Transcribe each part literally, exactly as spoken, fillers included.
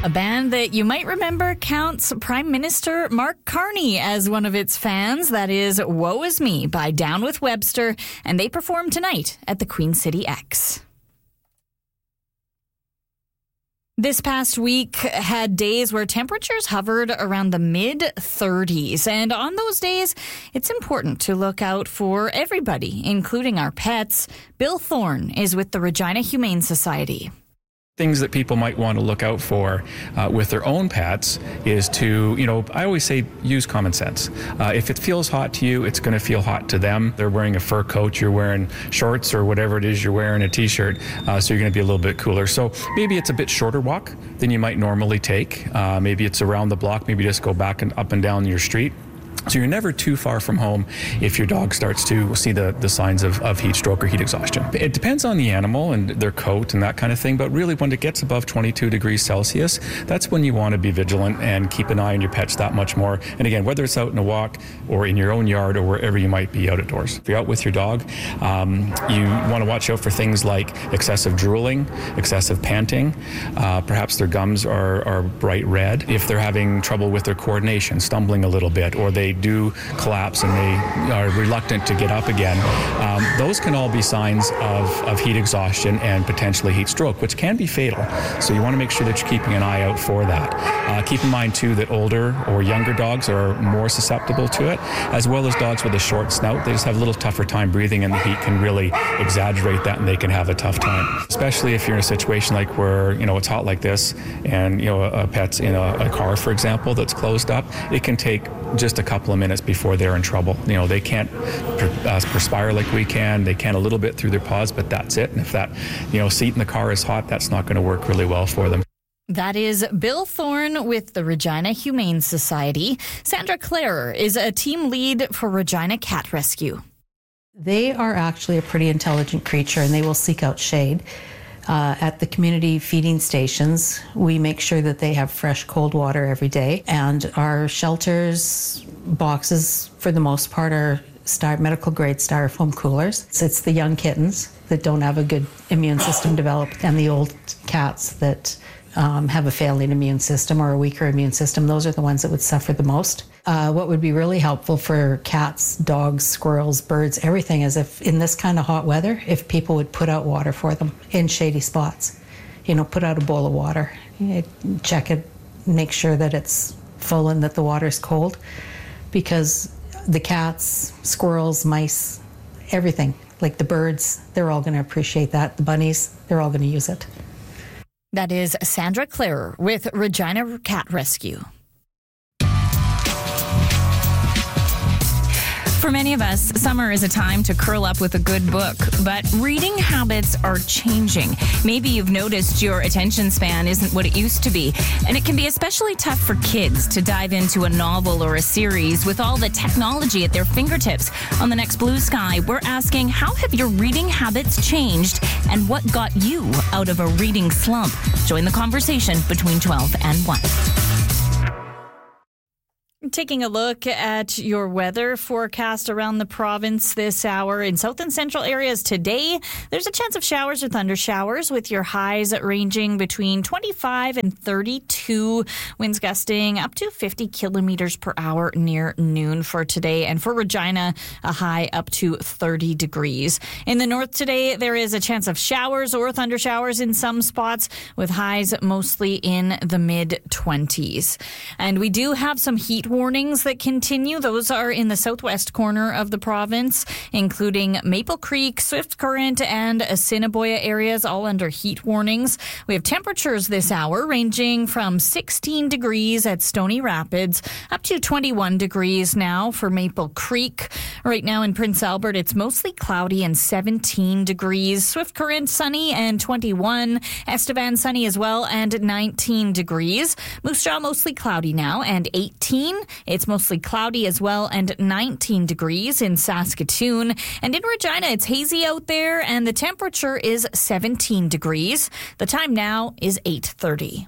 A band that you might remember counts Prime Minister Mark Carney as one of its fans. That is Woe Is Me by Down with Webster, and they perform tonight at the Queen City X. This past week had days where temperatures hovered around the mid thirties. And on those days, it's important to look out for everybody, including our pets. Bill Thorne is with the Regina Humane Society. Things that people might want to look out for uh, with their own pets is to, you know, I always say use common sense. Uh, if it feels hot to you, it's going to feel hot to them. They're wearing a fur coat, you're wearing shorts or whatever it is you're wearing, a t-shirt, uh, so you're going to be a little bit cooler. So maybe it's a bit shorter walk than you might normally take. Uh, maybe it's around the block, maybe just go back and up and down your street. So you're never too far from home if your dog starts to see the, the signs of, of heat stroke or heat exhaustion. It depends on the animal and their coat and that kind of thing, but really when it gets above twenty-two degrees Celsius, that's when you want to be vigilant and keep an eye on your pets that much more. And again, whether it's out in a walk or in your own yard or wherever you might be outdoors. If you're out with your dog, um, you want to watch out for things like excessive drooling, excessive panting, uh, perhaps their gums are, are bright red. If they're having trouble with their coordination, stumbling a little bit, or they do collapse and they are reluctant to get up again, um, those can all be signs of, of heat exhaustion and potentially heat stroke, which can be fatal. So you want to make sure that you're keeping an eye out for that. Uh, keep in mind too that older or younger dogs are more susceptible to it, as well as dogs with a short snout. They just have a little tougher time breathing, and the heat can really exaggerate that and they can have a tough time. Especially if you're in a situation like where, you know, it's hot like this and, you know, a pet's in a, a car, for example, that's closed up. It can take just a couple of minutes before they're in trouble. You know, they can't per, uh, perspire like we can. They can a little bit through their paws, but that's it. And if that, you know, seat in the car is hot, that's not going to work really well for them. That is Bill Thorne with the Regina Humane Society. Sandra Clarer is a team lead for Regina Cat Rescue. They are actually a pretty intelligent creature, and they will seek out shade. Uh, at the community feeding stations, we make sure that they have fresh cold water every day, and our shelters boxes, for the most part, are sty- medical grade styrofoam coolers. It's, it's the young kittens that don't have a good immune system developed, and the old cats that um, have a failing immune system or a weaker immune system. Those are the ones that would suffer the most. Uh, what would be really helpful for cats, dogs, squirrels, birds, everything is if in this kind of hot weather, if people would put out water for them in shady spots. You know, put out a bowl of water, check it, make sure that it's full and that the water's cold, because the cats, squirrels, mice, everything, like the birds, they're all going to appreciate that. The bunnies, they're all going to use it. That is Sandra Clarer with Regina Cat Rescue. For many of us, summer is a time to curl up with a good book, but reading habits are changing. Maybe you've noticed your attention span isn't what it used to be, and it can be especially tough for kids to dive into a novel or a series with all the technology at their fingertips. On the next Blue Sky, we're asking, how have your reading habits changed, and what got you out of a reading slump? Join the conversation between twelve and one. Taking a look at your weather forecast around the province this hour. In south and central areas today, there's a chance of showers or thunder showers with your highs ranging between twenty-five and thirty-two. Winds gusting up to fifty kilometers per hour near noon for today. And for Regina, a high up to thirty degrees. In the north today, there is a chance of showers or thunder showers in some spots with highs mostly in the mid twenties. And we do have some heat warnings that continue. Those are in the southwest corner of the province, including Maple Creek, Swift Current, and Assiniboia areas, all under heat warnings. We have temperatures this hour ranging from sixteen degrees at Stony Rapids up to twenty-one degrees now for Maple Creek. Right now in Prince Albert, it's mostly cloudy and seventeen degrees. Swift Current sunny and twenty-one. Estevan sunny as well and nineteen degrees. Moose Jaw mostly cloudy now and eighteen. It's mostly cloudy as well and nineteen degrees in Saskatoon. And in Regina, it's hazy out there and the temperature is seventeen degrees. The time now is eight thirty.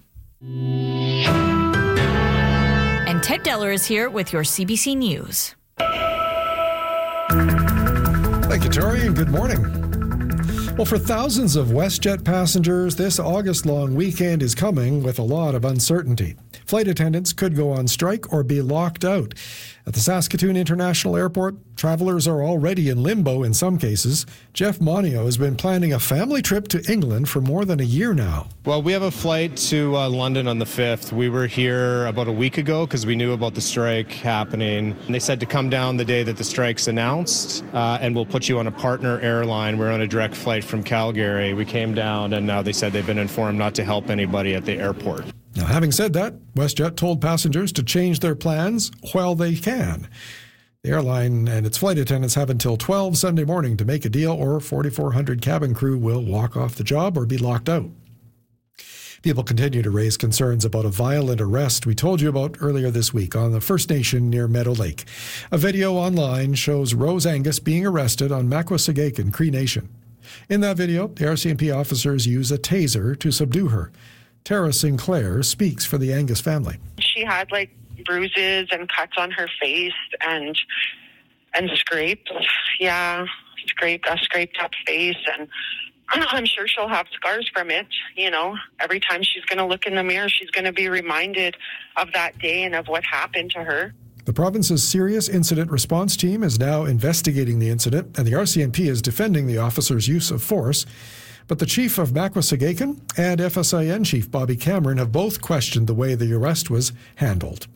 And Ted Deller is here with your C B C News. Thank you, Tori, and good morning. Well, for thousands of WestJet passengers, this August-long weekend is coming with a lot of uncertainty. Flight attendants could go on strike or be locked out. At the Saskatoon International Airport, travelers are already in limbo in some cases. Jeff Monio has been planning a family trip to England for more than a year now. Well, we have a flight to uh, London on the fifth. We were here about a week ago because we knew about the strike happening. And they said to come down the day that the strike's announced, uh, and we'll put you on a partner airline. We're on a direct flight from Calgary. We came down, and now they said they've been informed not to help anybody at the airport. Now, having said that, WestJet told passengers to change their plans while they can. The airline and its flight attendants have until twelve Sunday morning to make a deal, or forty-four hundred cabin crew will walk off the job or be locked out. People continue to raise concerns about a violent arrest we told you about earlier this week on the First Nation near Meadow Lake. A video online shows Rose Angus being arrested on Makwasagaken Cree Nation. In that video, the R C M P officers use a taser to subdue her. Tara Sinclair speaks for the Angus family. She had like bruises and cuts on her face and and scraped, yeah, scraped a scraped up face, and I'm sure she'll have scars from it. You know, every time she's going to look in the mirror, she's going to be reminded of that day and of what happened to her. The province's Serious Incident Response Team is now investigating the incident, and the R C M P is defending the officer's use of force. But the chief of Makwasagaken and F S I N chief Bobby Cameron have both questioned the way the arrest was handled.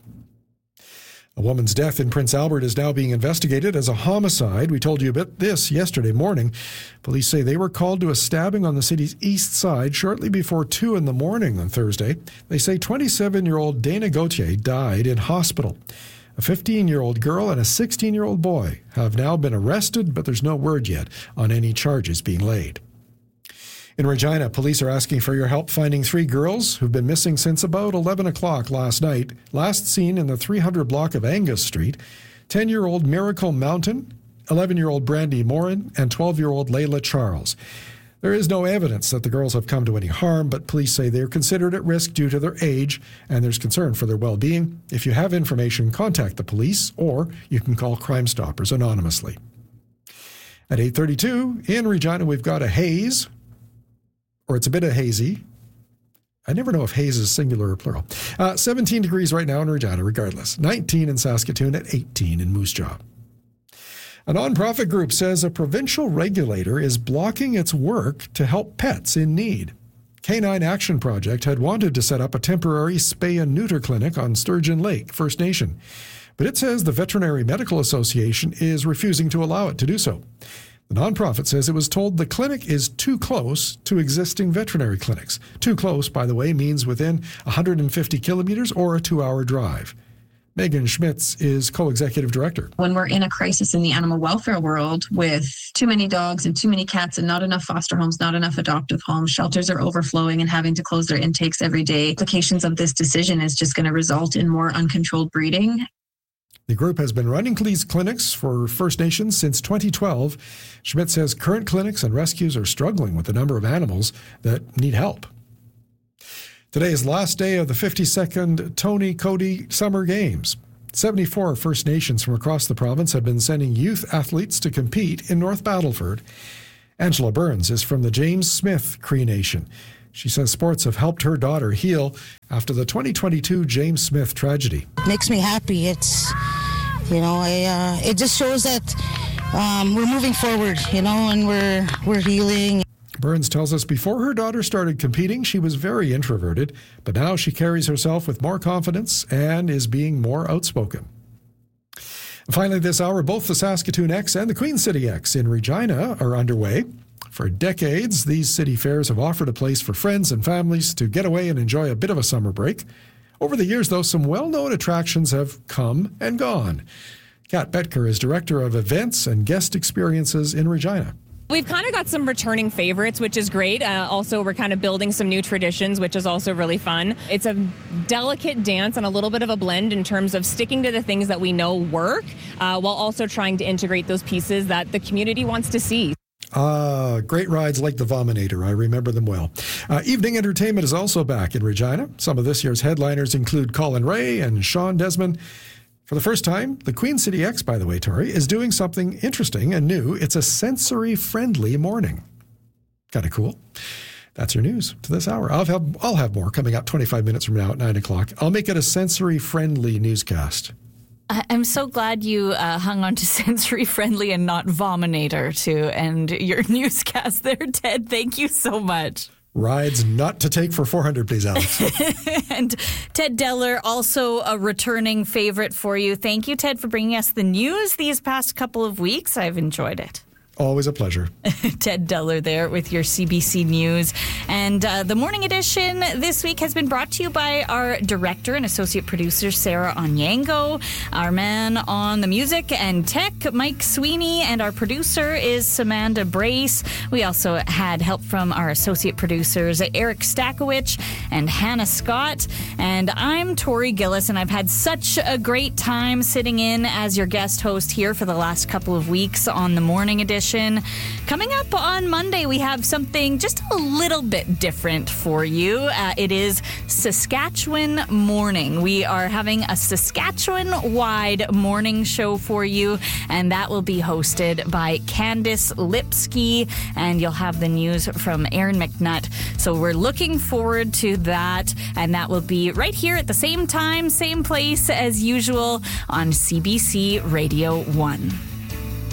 A woman's death in Prince Albert is now being investigated as a homicide. We told you about this yesterday morning. Police say they were called to a stabbing on the city's east side shortly before two in the morning on Thursday. They say twenty-seven-year-old Dana Gauthier died in hospital. A fifteen-year-old girl and a sixteen-year-old boy have now been arrested, but there's no word yet on any charges being laid. In Regina, police are asking for your help finding three girls who've been missing since about eleven o'clock last night, last seen in the three hundred block of Angus Street. ten-year-old Miracle Mountain, eleven-year-old Brandy Morin, and twelve-year-old Layla Charles. There is no evidence that the girls have come to any harm, but police say they are considered at risk due to their age, and there's concern for their well-being. If you have information, contact the police, or you can call Crime Stoppers anonymously. At eight thirty-two, in Regina, we've got a haze. Or it's a bit of hazy. I never know if haze is singular or plural. Uh, seventeen degrees right now in Regina, regardless. nineteen in Saskatoon, at eighteen in Moose Jaw. A nonprofit group says a provincial regulator is blocking its work to help pets in need. Canine Action Project had wanted to set up a temporary spay and neuter clinic on Sturgeon Lake, First Nation. But it says the Veterinary Medical Association is refusing to allow it to do so. The nonprofit says it was told the clinic is too close to existing veterinary clinics. Too close, by the way, means within one hundred fifty kilometers or a two-hour drive. Megan Schmitz is co-executive director. When we're in a crisis in the animal welfare world with too many dogs and too many cats and not enough foster homes, not enough adoptive homes, shelters are overflowing and having to close their intakes every day. Implications of this decision is just going to result in more uncontrolled breeding. The group has been running these clinics for First Nations since twenty twelve. Schmidt says current clinics and rescues are struggling with the number of animals that need help. Today is the last day of the fifty-second Tony Cody Summer Games. seventy-four First Nations from across the province have been sending youth athletes to compete in North Battleford. Angela Burns is from the James Smith Cree Nation. She says sports have helped her daughter heal after the twenty twenty-two James Smith tragedy. Makes me happy. It's, you know, I, uh, it just shows that um, we're moving forward, you know, and we're we're healing. Burns tells us before her daughter started competing, she was very introverted, but now she carries herself with more confidence and is being more outspoken. Finally, this hour, both the Saskatoon X and the Queen City X in Regina are underway. For decades, these city fairs have offered a place for friends and families to get away and enjoy a bit of a summer break. Over the years, though, some well-known attractions have come and gone. Kat Betker is Director of Events and Guest Experiences in Regina. We've kind of got some returning favorites, which is great. Uh, also, we're kind of building some new traditions, which is also really fun. It's a delicate dance and a little bit of a blend in terms of sticking to the things that we know work, uh, while also trying to integrate those pieces that the community wants to see. Ah, great rides like the Vominator. I remember them well. Uh, evening entertainment is also back in Regina. Some of this year's headliners include Colin Ray and Sean Desmond. For the first time, the Queen City X, by the way, Tori, is doing something interesting and new. It's a sensory-friendly morning. Kind of cool. That's your news to this hour. I'll have, I'll have more coming up twenty-five minutes from now at nine o'clock. I'll make it a sensory-friendly newscast. I'm so glad you uh, hung on to sensory-friendly and not vominator to end your newscast there, Ted. Thank you so much. Rides not to take for four hundred, please, Alex. And Ted Deller, also a returning favorite for you. Thank you, Ted, for bringing us the news these past couple of weeks. I've enjoyed it. Always a pleasure. Ted Deller there with your C B C News. And uh, the Morning Edition this week has been brought to you by our director and associate producer, Sarah Onyango, our man on the music and tech, Mike Sweeney, and our producer is Samantha Brace. We also had help from our associate producers, Eric Stakowicz and Hannah Scott. And I'm Tori Gillis, and I've had such a great time sitting in as your guest host here for the last couple of weeks on the Morning Edition. Coming up on Monday, we have something just a little bit different for you. Uh, it is Saskatchewan Morning. We are having a Saskatchewan-wide morning show for you, and that will be hosted by Candice Lipsky, and you'll have the news from Aaron McNutt. So we're looking forward to that, and that will be right here at the same time, same place as usual on C B C Radio one.